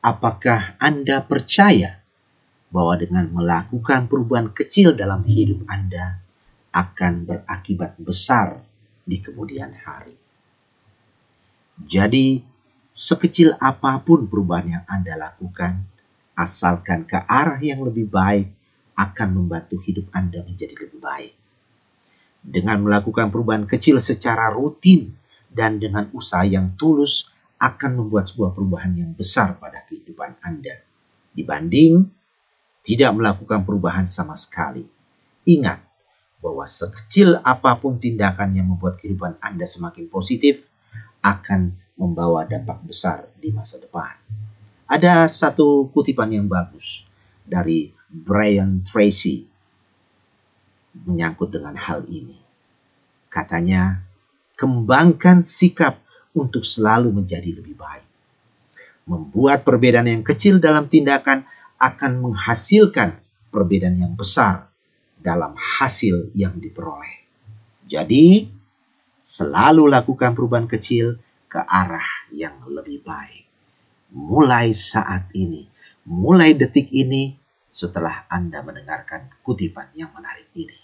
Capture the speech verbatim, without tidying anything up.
Apakah Anda percaya bahwa dengan melakukan perubahan kecil dalam hidup Anda akan berakibat besar di kemudian hari? Jadi, sekecil apapun perubahan yang Anda lakukan, asalkan ke arah yang lebih baik, akan membantu hidup Anda menjadi lebih baik. Dengan melakukan perubahan kecil secara rutin dan dengan usaha yang tulus, akan membuat sebuah perubahan yang besar pada kehidupan Anda, dibanding tidak melakukan perubahan sama sekali. Ingat bahwa sekecil apapun tindakan yang membuat kehidupan Anda semakin positif, akan membawa dampak besar di masa depan. Ada satu kutipan yang bagus dari Brian Tracy menyangkut dengan hal ini. Katanya, kembangkan sikap untuk selalu menjadi lebih baik. Membuat perbedaan yang kecil dalam tindakan akan menghasilkan perbedaan yang besar dalam hasil yang diperoleh. Jadi, selalu lakukan perubahan kecil ke arah yang lebih baik. Mulai saat ini, mulai detik ini, setelah Anda mendengarkan kutipan yang menarik ini.